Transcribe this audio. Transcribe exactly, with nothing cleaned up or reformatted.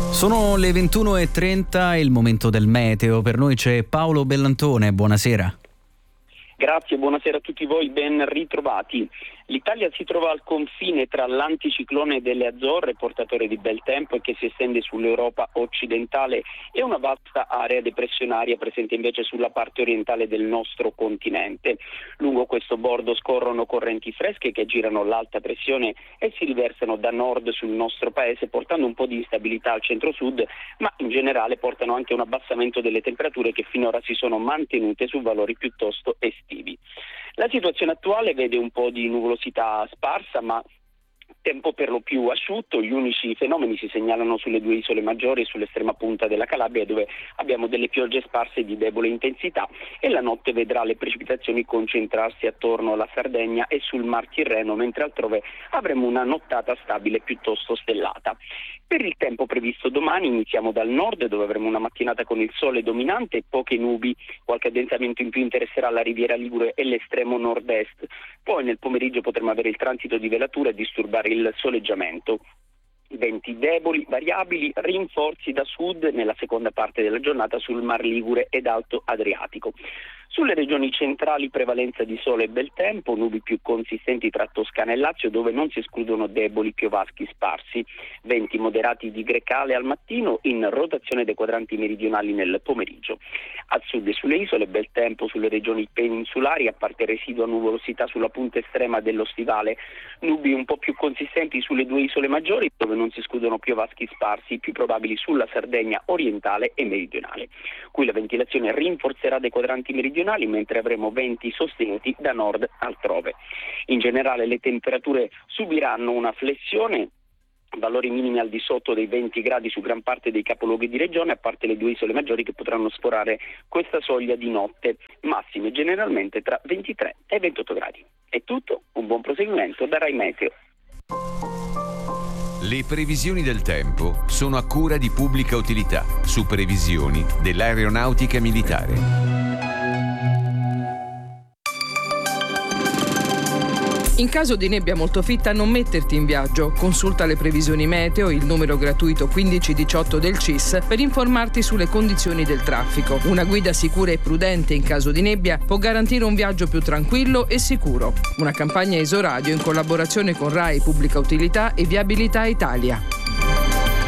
Sono le ventuno e trenta, il momento del meteo. Per noi c'è Paolo Bellantone, buonasera. Grazie, buonasera a tutti voi, ben ritrovati. L'Italia si trova al confine tra l'anticiclone delle Azzorre, portatore di bel tempo e che si estende sull'Europa occidentale, e una vasta area depressionaria presente invece sulla parte orientale del nostro continente. Lungo questo bordo scorrono correnti fresche che girano l'alta pressione e si riversano da nord sul nostro paese, portando un po' di instabilità al centro-sud, ma in generale portano anche un abbassamento delle temperature che finora si sono mantenute su valori piuttosto estivi. La situazione attuale vede un po' di nuvolosità sparsa, ma tempo per lo più asciutto. Gli unici fenomeni si segnalano sulle due isole maggiori e sull'estrema punta della Calabria, dove abbiamo delle piogge sparse di debole intensità, e la notte vedrà le precipitazioni concentrarsi attorno alla Sardegna e sul Mar Tirreno, mentre altrove avremo una nottata stabile piuttosto stellata. Per il tempo previsto domani iniziamo dal nord, dove avremo una mattinata con il sole dominante e poche nubi. Qualche addensamento in più interesserà la Riviera Ligure e l'estremo nord-est. Poi nel pomeriggio potremo avere il transito di velature a disturbare il soleggiamento. Venti deboli, variabili, rinforzi da sud nella seconda parte della giornata sul Mar Ligure ed Alto Adriatico. Sulle regioni centrali prevalenza di sole e bel tempo, nubi più consistenti tra Toscana e Lazio, dove non si escludono deboli piovaschi sparsi. Venti moderati di Grecale al mattino, in rotazione dei quadranti meridionali nel pomeriggio. Al sud e sulle isole bel tempo sulle regioni peninsulari, a parte residua nuvolosità sulla punta estrema dello stivale. Nubi un po' più consistenti sulle due isole maggiori, dove non si escludono piovaschi sparsi, più probabili sulla Sardegna orientale e meridionale. Qui la ventilazione rinforzerà dei quadranti meridionali, mentre avremo venti sostenuti da nord altrove. In generale le temperature subiranno una flessione, valori minimi al di sotto dei venti gradi su gran parte dei capoluoghi di regione, a parte le due isole maggiori che potranno sforare questa soglia di notte, massime generalmente tra ventitré e ventotto gradi. È tutto, un buon proseguimento da Rai Meteo. Le previsioni del tempo sono a cura di Pubblica Utilità, su previsioni dell'Aeronautica Militare. In caso di nebbia molto fitta non metterti in viaggio. Consulta le previsioni meteo, il numero gratuito quindici diciotto del C I S per informarti sulle condizioni del traffico. Una guida sicura e prudente in caso di nebbia può garantire un viaggio più tranquillo e sicuro. Una campagna Isoradio in collaborazione con Rai Pubblica Utilità e Viabilità Italia.